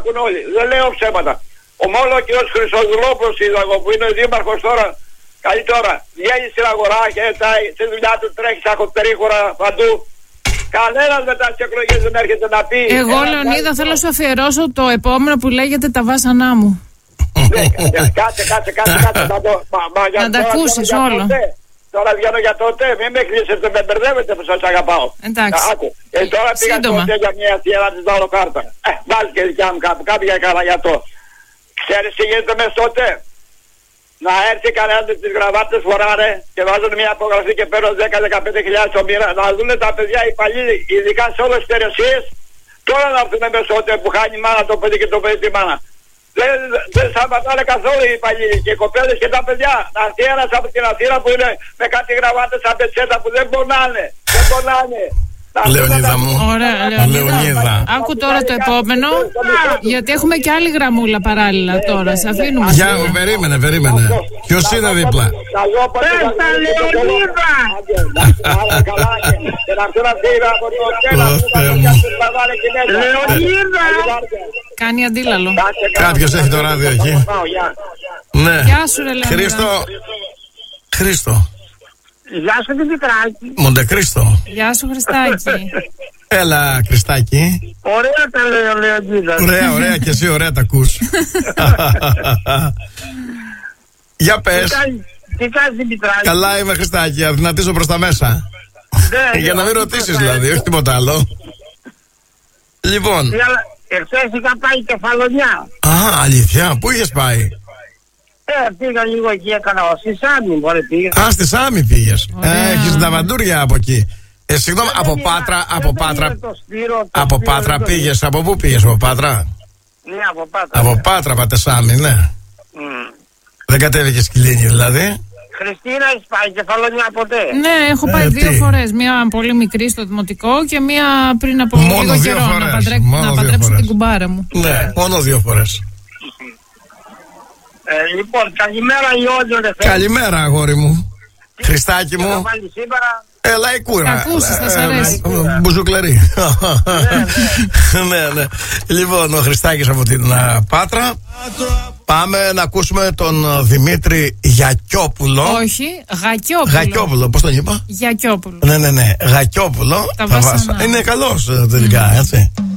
ακούν όλοι. Δεν λέω ψέματα. Ο μόνο ο κ. Χρυσοδουλόπουλος είδα εγώ που είναι ο δήμαρχος τώρα. Καλή τώρα. Βγαίνει στην αγορά και στη δουλειά του τρέχει σαν κοπτερίχωρα παντού. Κανένας μετά τις εκλογές δεν έρχεται να πει. Εγώ, Λεωνίδα, θέλω να σου αφιερώσω το επόμενο που λέγεται τα βάσανά μου. Κάτσε. Να τα ακούσεις όλα. Τώρα βγαίνω για τότε, μην με κλείσετε, με μπερδεύετε που σας αγαπάω. Εντάξει. Τώρα πήγα τότε για μια θεία να της βάλω κάρτα. Βάζει και δικιά μου κάπου για καλά για το. Ξέρεις τι γίνεται μέσα τότε? Να έρθει κανένας με τις γραβάτες φοράνε και βάζουν μια απογραφή και παίρνουν 10-15 το μήνα. Να δουν τα παιδιά οι παλιοί, ειδικά σε όλες τις υπηρεσίες. Τώρα να έρθουν μέσα τότε που χάνει η μάνα το παιδί και το παιδί τη μάνα. Δεν σταματάνε καθόλου οι παλιοί και οι κοπέλες και τα παιδιά. Να έρθει ένας από την Αθήνα που είναι με κάτι γραβάτες σαν πετσέτα που δεν πονάνε. Δεν πονάνε. Λεωνίδα μου. Ωραία, Λεωνίδα. Άκου τώρα το επόμενο, γιατί έχουμε και άλλη γραμμούλα παράλληλα τώρα. Σε αφήνουμε. Γεια μου, περίμενε. Ποιος είναι δίπλα? Πες τα, Λεωνίδα! Λεωνίδα! Κάνει αντίλαλο. Κάποιος έχει το ράδιο εκεί. Ναι. Γεια σου, ρε Λεωνίδα. Χρήστο. Γεια σου, Δημητράκη. Μοντεκρίστο. Γεια σου, Χριστάκη. Έλα, Χριστάκη. Ωραία τα λέει ο Λεωνίδας. Ωραία και εσύ ωραία τα ακούς. Για πες. Τι κάνεις, Δημητράκη? Καλά είμαι, Χριστάκη, αδυνατήσω προς τα μέσα. Για να μην ρωτήσεις δηλαδή, όχι τίποτα άλλο. Λοιπόν. Εχθές είχα πάει Κεφαλονιά. Α, αλήθεια, πού είχες πάει? Πήγα λίγο εκεί, έκανα στη Σάμι, μωρέ πήγα. Α, στη Σάμι πήγες. Έχεις τα βαντούρια από εκεί. Συγγνώμη, από Πάτρα πήγες. Από πού πήγες, από Πάτρα? Ναι, από Πάτρα. Από Πάτρα πάτε Σάμι, ναι. Δεν κατέβηκες Κιλίνη δηλαδή? Χριστίνα, έχεις πάει Κεφαλονιά ποτέ? Ναι, έχω πάει 2 φορές. Μία πολύ μικρή στο δημοτικό και μία πριν από λίγο καιρό. Να παντρέψω την κουμπάρα μου. Ναι, μόνο 2 φορές. Λοιπόν, καλημέρα Ιόνιο. Καλημέρα, αγόρι μου. Χριστάκι μου. Έλα η κούρα. Θα ακούσεις, θα σ' αρέσει. Μπουζουκλερί. Ναι. Λοιπόν, ο Χριστάκης από την Πάτρα. Πάμε να ακούσουμε τον Δημήτρη Γιακιόπουλο. Όχι, Γακιόπουλο. Γακιόπουλο, πώς τον είπα? Γιακιόπουλο. Ναι. Γακιόπουλο. Είναι καλός τελικά, έτσι.